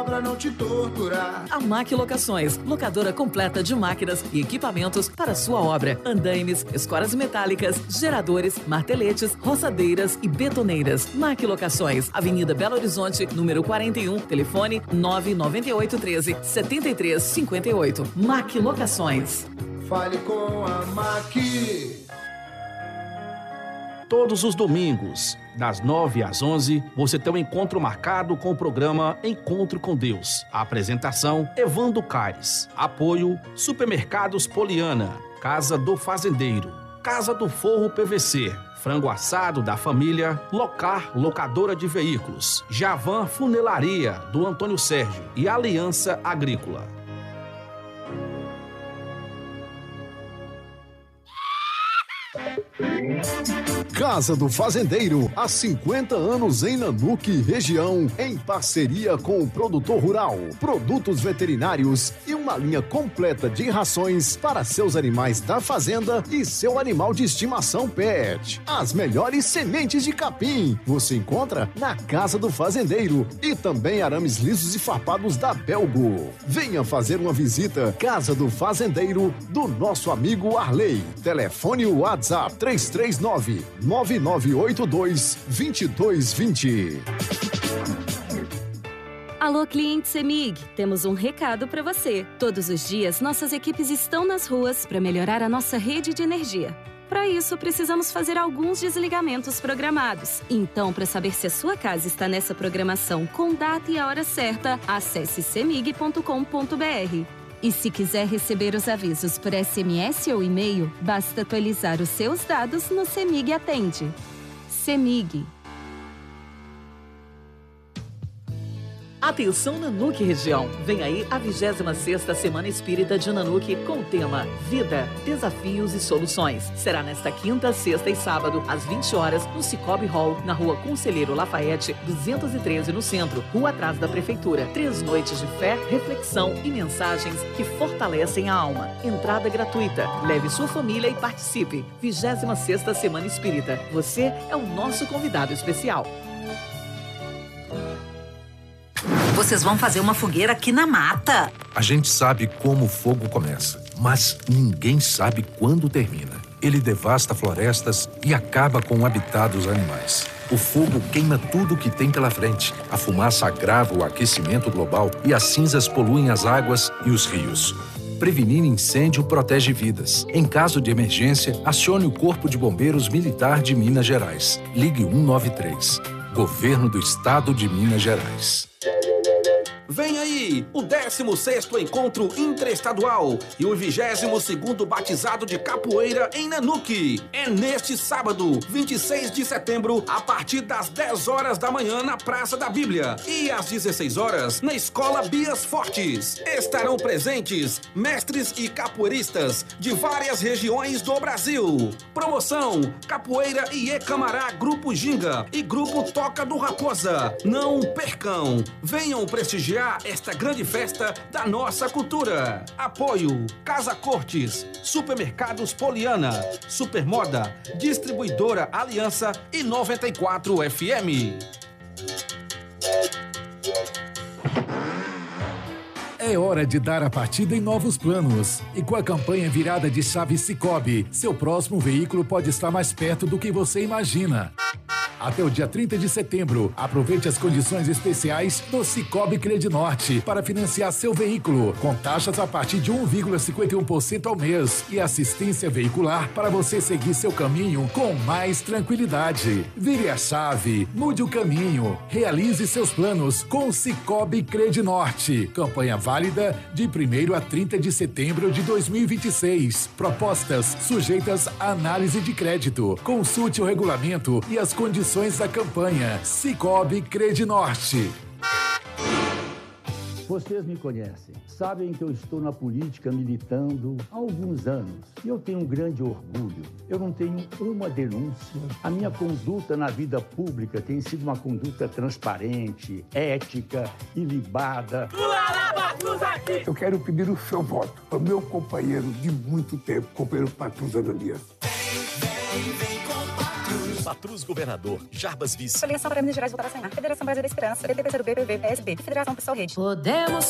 Pra não te torturar. A MAC Locações, locadora completa de máquinas e equipamentos para sua obra. Andaimes, escoras metálicas, geradores, marteletes, roçadeiras e betoneiras. MAC Locações, Avenida Belo Horizonte, número 41, telefone 99813-7358. MAC Locações. Fale com a MAC. Todos os domingos, das 9 às 11, você tem um encontro marcado com o programa Encontro com Deus. A apresentação, Evandro Caires. Apoio, Supermercados Poliana, Casa do Fazendeiro, Casa do Forro PVC, Frango Assado da Família, Locar, locadora de veículos, Javan Funelaria, do Antônio Sérgio e Aliança Agrícola. Casa do Fazendeiro, há 50 anos em Nanuque, região, em parceria com o produtor rural, produtos veterinários e uma linha completa de rações para seus animais da fazenda e seu animal de estimação pet. As melhores sementes de capim você encontra na Casa do Fazendeiro e também arames lisos e farpados da Belgo. Venha fazer uma visita. Casa do Fazendeiro, do nosso amigo Arley. Telefone WhatsApp 339-9982-2220. Alô, cliente CEMIG, temos um recado para você. Todos os dias, nossas equipes estão nas ruas para melhorar a nossa rede de energia. Para isso, precisamos fazer alguns desligamentos programados. Então, para saber se a sua casa está nessa programação com data e a hora certa, acesse cemig.com.br. E se quiser receber os avisos por SMS ou e-mail, basta atualizar os seus dados no CEMIG Atende. CEMIG. Atenção Nanuque região, vem aí a 26ª Semana Espírita de Nanuque com o tema Vida, Desafios e Soluções. Será nesta quinta, sexta e sábado, às 20 horas, no Cicobi Hall, na rua Conselheiro Lafayette, 213 no centro, rua atrás da Prefeitura. 3 noites de fé, reflexão e mensagens que fortalecem a alma. Entrada gratuita. Leve sua família e participe. 26ª Semana Espírita. Você é o nosso convidado especial. Vocês vão fazer uma fogueira aqui na mata. A gente sabe como o fogo começa, mas ninguém sabe quando termina. Ele devasta florestas e acaba com o habitat dos animais. O fogo queima tudo que tem pela frente. A fumaça agrava o aquecimento global e as cinzas poluem as águas e os rios. Prevenir incêndio protege vidas. Em caso de emergência, acione o Corpo de Bombeiros Militar de Minas Gerais. Ligue 193. Governo do Estado de Minas Gerais. Vem aí o 16º Encontro Interestadual e o 22º Batizado de Capoeira em Nanuque. É neste sábado, 26 de setembro, a partir das 10 horas da manhã na Praça da Bíblia e às 16 horas na Escola Bias Fortes. Estarão presentes mestres e capoeiristas de várias regiões do Brasil. Promoção: Capoeira e Camará Grupo Ginga e Grupo Toca do Raposa. Não percam, venham prestigiar esta grande festa da nossa cultura. Apoio: Casa Cortes, Supermercados Poliana, Supermoda, Distribuidora Aliança e 94 FM. É hora de dar a partida em novos planos. E com a campanha virada de chave Cicobi, seu próximo veículo pode estar mais perto do que você imagina. Até o dia 30 de setembro, aproveite as condições especiais do Cicobi Credinorte para financiar seu veículo, com taxas a partir de 1,51% ao mês e assistência veicular para você seguir seu caminho com mais tranquilidade. Vire a chave, mude o caminho, realize seus planos com o Cicobi Credinorte. Campanha válida de 1º a 30 de setembro de 2026. Propostas sujeitas à análise de crédito. Consulte o regulamento e as condições da campanha. Cicobi Credinorte. Vocês me conhecem, sabem que eu estou na política militando há alguns anos e eu tenho um grande orgulho. Eu não tenho uma denúncia. A minha conduta na vida pública tem sido uma conduta transparente, ética, ilibada. Eu quero pedir o seu voto ao meu companheiro de muito tempo, companheiro Patrus Ananias. Vem com Patrus. Patrus Governador, Jarbas Vice. Coligação para Minas Gerais voltar a Federação Brasil da Esperança, PTB, PSB e Federação Pessoal Rede. Podemos